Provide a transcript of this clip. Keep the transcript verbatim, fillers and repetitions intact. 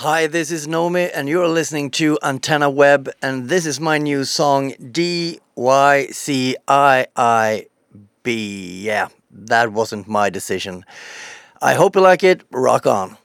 Hi, this is Nomi, and you're listening to Antenna Web, and this is my new song D Y C I I B. Yeah, that wasn't my decision. I hope you like it. Rock on.